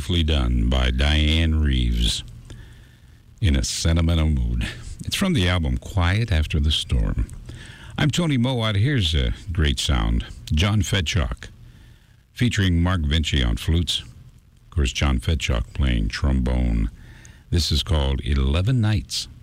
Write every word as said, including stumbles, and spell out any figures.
Beautifully Done by Diane Reeves. In a sentimental mood. It's from the album Quiet After the Storm. I'm Tony Mowat. Here's a great sound. John Fedchock, featuring Mark Vinci on flutes. Of course, John Fedchock playing trombone. This is called eleven Nights.